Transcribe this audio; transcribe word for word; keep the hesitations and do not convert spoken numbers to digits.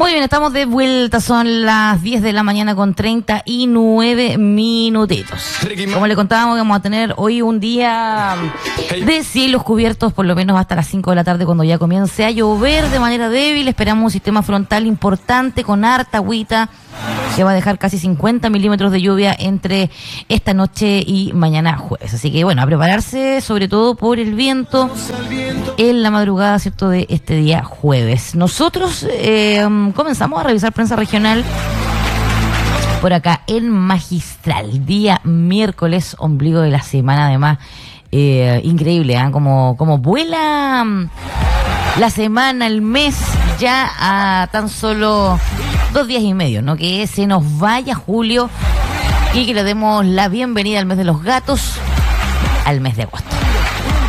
Muy bien, estamos de vuelta, son las diez de la mañana con treinta y nueve minutitos. Como le contábamos, vamos a tener hoy un día de cielos cubiertos, por lo menos hasta las cinco de la tarde, cuando ya comience a llover de manera débil. Esperamos un sistema frontal importante con harta agüita, que va a dejar casi cincuenta milímetros de lluvia entre esta noche y mañana jueves. Así que bueno, a prepararse sobre todo por el viento en la madrugada, ¿cierto?, de este día jueves. Nosotros eh, comenzamos a revisar prensa regional por acá en Magistral, día miércoles, ombligo de la semana, además. Eh, increíble, ¿eh? Como, como vuela la semana, el mes, ya a tan solo dos días y medio, ¿no? Que se nos vaya julio y que le demos la bienvenida al mes de los gatos, al mes de agosto.